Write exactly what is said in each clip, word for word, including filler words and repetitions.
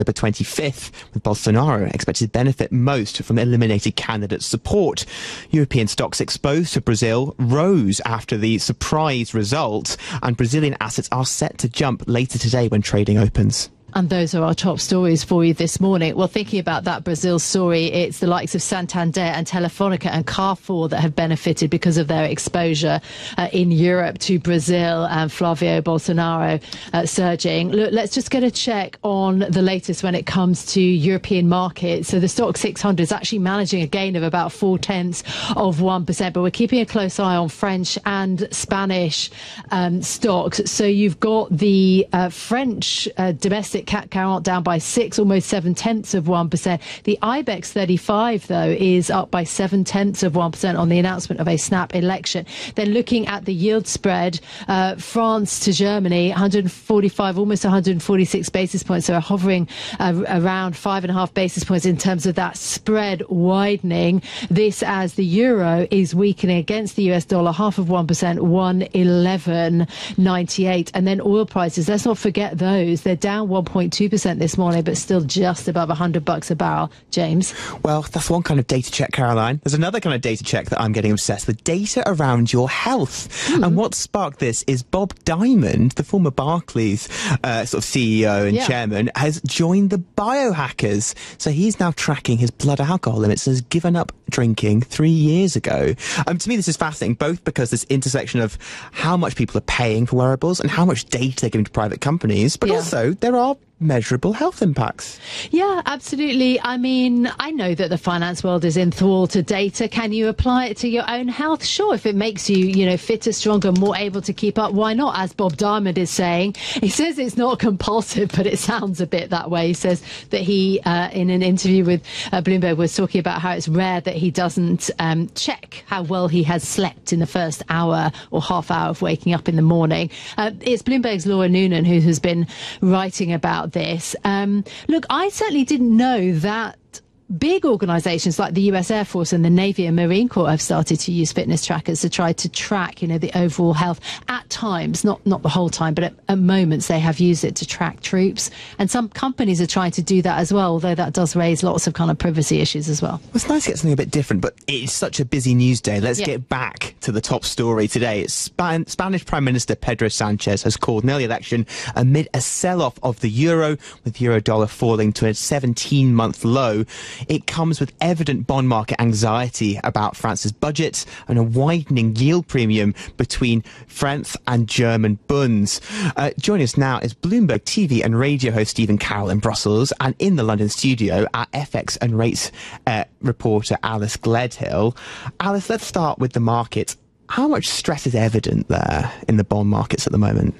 October twenty-fifth, with Bolsonaro expected to benefit most from eliminated candidate support. European stocks exposed to Brazil rose after the surprise result, and Brazilian assets are set to jump later today when trading opens. And those are our top stories for you this morning. Well, thinking about that Brazil story, it's the likes of Santander and Telefonica and Carrefour that have benefited because of their exposure uh, in Europe to Brazil and Flavio Bolsonaro uh, surging. Look, let's just get a check on the latest when it comes to European markets. So the Stoxx six hundred is actually managing a gain of about four tenths of one percent, but we're keeping a close eye on French and Spanish um, stocks. So you've got the uh, French uh, domestic C A C quarante down by six, almost seven tenths of one percent. The IBEX thirty-five, though, is up by seven tenths of one percent on the announcement of a snap election. Then looking at the yield spread, uh, France to Germany, one hundred forty-five, almost one hundred forty-six basis points. So hovering uh, around five and a half basis points in terms of that spread widening. This as the euro is weakening against the U S dollar, half of one percent, one eleven ninety-eight. And then oil prices, let's not forget those. They're down one point two percent this morning, but still just above one hundred bucks a barrel. James? Well, that's one kind of data check, Caroline. There's another kind of data check that I'm getting obsessed with, data around your health. Mm. And what sparked this is Bob Diamond, the former Barclays uh, sort of C E O and yeah. chairman, has joined the biohackers. So he's now tracking his blood alcohol limits and has given up drinking three years ago. Um, to me, this is fascinating, both because this intersection of how much people are paying for wearables and how much data they're giving to private companies, but yeah. also there are measurable health impacts. Yeah, absolutely. I mean, I know that the finance world is enthralled to data. Can you apply it to your own health? Sure, if it makes you, you know, fitter, stronger, more able to keep up, why not? As Bob Diamond is saying, he says it's not compulsive, but it sounds a bit that way. He says that he, uh, in an interview with uh, Bloomberg, was talking about how it's rare that he doesn't um, check how well he has slept in the first hour or half hour of waking up in the morning. Uh, it's Bloomberg's Laura Noonan who has been writing about this. Um, look, I certainly didn't know that big organisations like the U S Air Force and the Navy and Marine Corps have started to use fitness trackers to try to track, you know, the overall health at times, not not the whole time, but at, at moments they have used it to track troops. And some companies are trying to do that as well, although that does raise lots of kind of privacy issues as well. Well, it's nice to get something a bit different, but it's such a busy news day. Let's yeah. get back to the top story today. Span Spanish Prime Minister Pedro Sanchez has called an early election amid a sell-off of the euro, with euro dollar falling to a seventeen-month low. It comes with evident bond market anxiety about France's budget and a widening yield premium between French and German bunds. Uh, joining us now is Bloomberg T V and radio host Stephen Carroll in Brussels, and in the London studio, our F X and rates uh, reporter Alice Gledhill. Alice, let's start with the market. How much stress is evident there in the bond markets at the moment?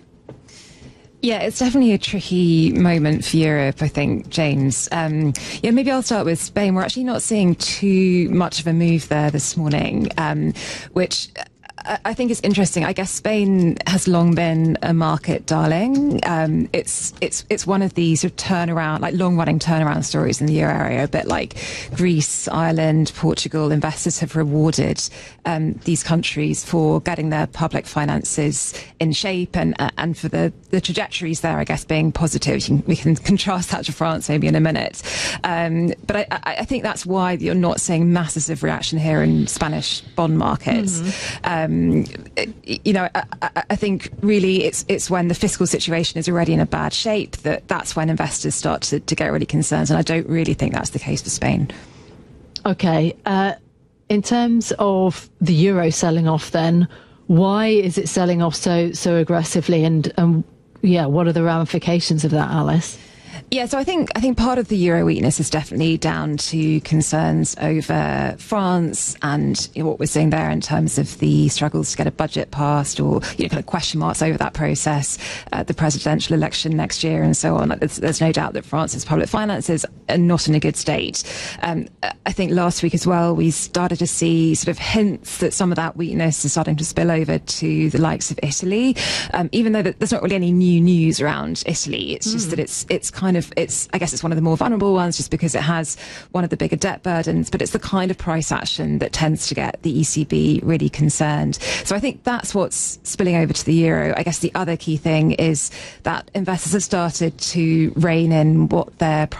Yeah, it's definitely a tricky moment for Europe, I think, James. Um, yeah, maybe I'll start with Spain. We're actually not seeing too much of a move there this morning, um, which I think it's interesting. I guess Spain has long been a market darling. Um, it's it's it's one of these sort of turnaround, like long-running turnaround stories in the euro area. A bit like Greece, Ireland, Portugal. Investors have rewarded um, these countries for getting their public finances in shape, and uh, and for the the trajectories there, I guess, being positive. You can, we can contrast that to France maybe in a minute. Um, but I, I, I think that's why you're not seeing massive reaction here in Spanish bond markets. Mm-hmm. Um, you know, I, I think really it's it's when the fiscal situation is already in a bad shape that that's when investors start to, to get really concerned. And I don't really think that's the case for Spain. OK, uh, in terms of the euro selling off, then why is it selling off so so aggressively? And, and yeah, what are the ramifications of that, Alice? Yeah, so I think I think part of the euro weakness is definitely down to concerns over France and, you know, what we're seeing there in terms of the struggles to get a budget passed, or, you know, kind of question marks over that process, uh, the presidential election next year and so on. There's, there's no doubt that France's public finances are not in a good state. Um, I think last week as well, we started to see sort of hints that some of that weakness is starting to spill over to the likes of Italy, um, even though there's not really any new news around Italy. It's just mm. that it's it's kind of of, it's, I guess it's one of the more vulnerable ones just because it has one of the bigger debt burdens, but it's the kind of price action that tends to get the E C B really concerned. So I think that's what's spilling over to the euro. I guess the other key thing is that investors have started to rein in what their